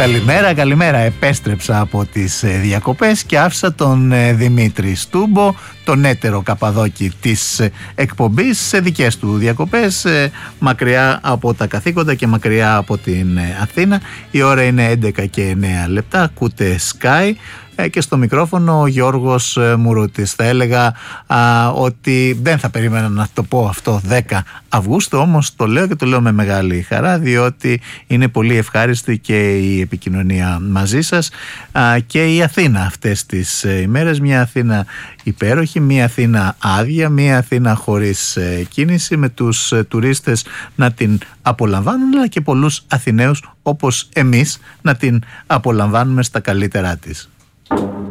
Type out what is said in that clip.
Καλημέρα. Επέστρεψα από τις διακοπές και άφησα τον Δημήτρη Στούμπο, τον έτερο Καπαδόκη της εκπομπής, σε δικές του διακοπές, μακριά από τα καθήκοντα και μακριά από την Αθήνα. Η ώρα είναι 11 και 9 λεπτά. Ακούτε Sky και στο μικρόφωνο ο Γιώργος Μουρούτης. Θα έλεγα ότι δεν θα περίμενα να το πω αυτό 10 Αυγούστου, όμως το λέω και το λέω με μεγάλη χαρά, διότι είναι πολύ ευχάριστη και η επικοινωνία μαζί σας και η Αθήνα αυτές τις ημέρες. Μια Αθήνα υπέροχη, μια Αθήνα άδεια, μια Αθήνα χωρίς κίνηση, με τους τουρίστες να την απολαμβάνουν, αλλά και πολλούς Αθηναίους όπως εμείς να την απολαμβάνουμε στα καλύτερά της.